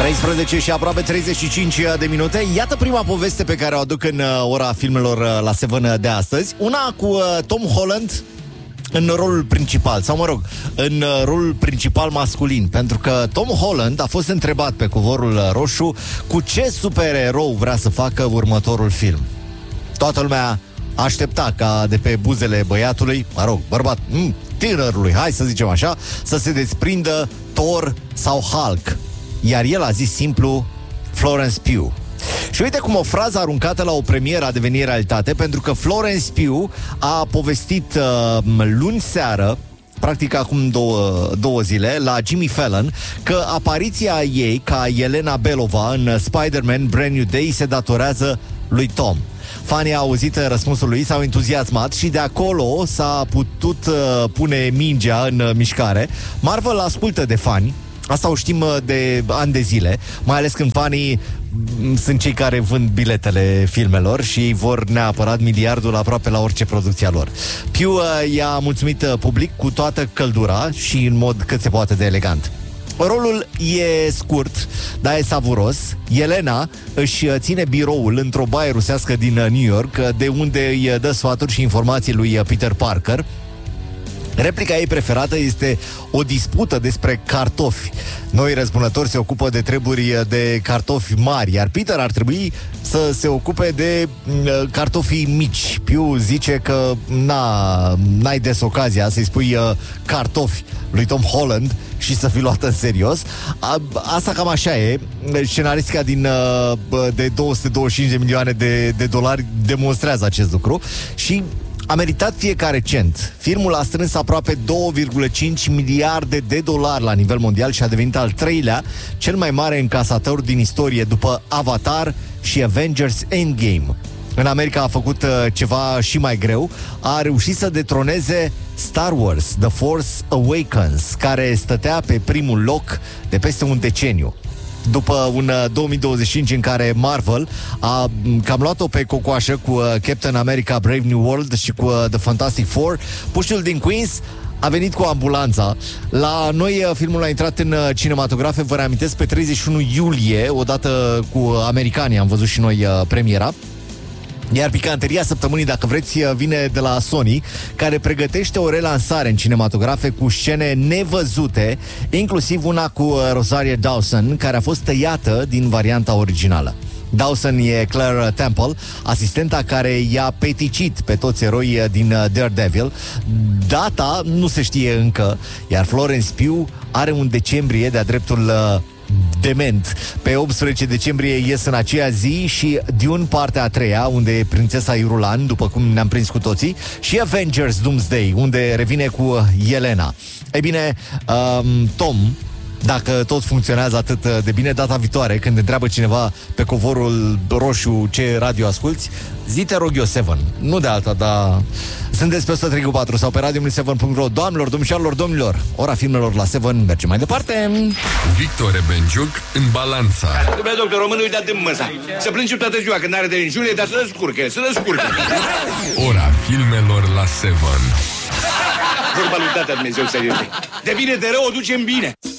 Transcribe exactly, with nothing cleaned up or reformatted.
treisprezece și aproape treizeci și cinci de minute. Iată prima poveste pe care o aduc în ora filmelor la Seven de astăzi. Una cu Tom Holland în rolul principal, sau mă rog, în rolul principal masculin. Pentru că Tom Holland a fost întrebat pe Covorul Roșu cu ce supererou vrea să facă următorul film. Toată lumea aștepta ca de pe buzele băiatului, mă rog, bărbat, m- tânărului, hai să zicem așa, să se desprindă Thor sau Hulk. Iar el a zis simplu Florence Pugh. Și uite cum o frază aruncată la o premieră a devenit realitate, pentru că Florence Pugh a povestit uh, luni seară, practic acum două, două zile, la Jimmy Fallon, că apariția ei ca Elena Belova în Spider-Man Brand New Day se datorează lui Tom. Fanii au auzit răspunsul lui, s-au entuziasmat și de acolo s-a putut uh, pune mingea în uh, mișcare. Marvel ascultă de fani. Asta o știm de ani de zile, mai ales când fanii sunt cei care vând biletele filmelor și vor neapărat miliardul aproape la orice producție a lor. Pugh i-a mulțumit public cu toată căldura și în mod cât se poate de elegant. Rolul e scurt, dar e savuros. Elena își ține biroul într-o baie rusească din New York, de unde îi dă sfaturi și informații lui Peter Parker. Replica ei preferată este o dispută despre cartofi. Noi răzbunători se ocupă de treburi de cartofi mari, iar Peter ar trebui să se ocupe de uh, cartofii mici. Pugh zice că na, n-ai des ocazia să-i spui uh, cartofi lui Tom Holland și să fii luat în serios. A, asta cam așa e. Scenaristica din uh, de două sute douăzeci și cinci de milioane de, de dolari demonstrează acest lucru și a meritat fiecare cent. Filmul a strâns aproape doi virgulă cinci miliarde de dolari la nivel mondial și a devenit al treilea cel mai mare încasator din istorie după Avatar și Avengers Endgame. În America a făcut uh, ceva și mai greu. A reușit să detroneze Star Wars The Force Awakens, care stătea pe primul loc de peste un deceniu. După un două mii douăzeci și cinci în care Marvel a cam luat-o pe cocoașă cu Captain America Brave New World și cu The Fantastic Four, pușul din Queens a venit cu ambulanța. La noi filmul a intrat în cinematografe, vă reamintesc, pe treizeci și unu iulie, odată cu americanii am văzut și noi premiera. Iar picanteria săptămânii, dacă vreți, vine de la Sony, care pregătește o relansare în cinematografe cu scene nevăzute, inclusiv una cu Rosario Dawson, care a fost tăiată din varianta originală. Dawson e Claire Temple, asistenta care i-a peticit pe toți eroii din Daredevil. Data nu se știe încă, iar Florence Pugh are un decembrie de-a dreptul dement. Pe optsprezece decembrie ies în aceea zi și Dune partea a treia, unde e prințesa Irulan, după cum ne-am prins cu toții, și Avengers Doomsday, unde revine cu Elena. Ei bine, um, Tom, dacă tot funcționează atât de bine, data viitoare, când întreabă cineva pe Covorul Roșu ce radio asculți, zi, te rog eu, Seven. Nu de alta, dar sunteți pe o sută trei patru sau pe radio seven punct ro. Doamnelor, domnișoarelor, domnilor, ora filmelor la Seven merge mai departe. Victor Benjuc în Balanța. Domnule doctor, românul uita de măsa. Să plânge toată ziua când n-are de înjure, dar să descurche, să descurche. Ora filmelor la Seven. Vorba lui tata Dumnezeu să ierte. De bine, de rău, o ducem bine.